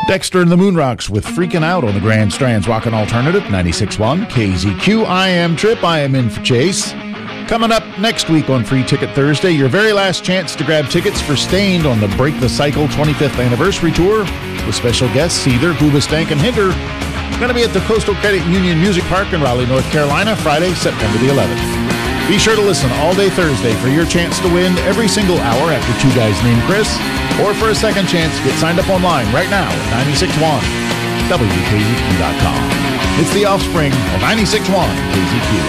Dexter and the Moonrocks with Freaking Out on the Grand Strands Rockin' Alternative, 96.1 KZQ. I am Trip. I am in for Chase. Coming up next week on Free Ticket Thursday, your very last chance to grab tickets for Stained on the Break the Cycle 25th Anniversary Tour with special guests Seether, Hoobastank, and Hinder. Going to be at the Coastal Credit Union Music Park in Raleigh, North Carolina, Friday, September the 11th. Be sure to listen all day Thursday for your chance to win every single hour after Two Guys Named Chris. Or for a second chance, get signed up online right now at 96.1 WKZQ.com. It's The Offspring of 96.1 KZQ.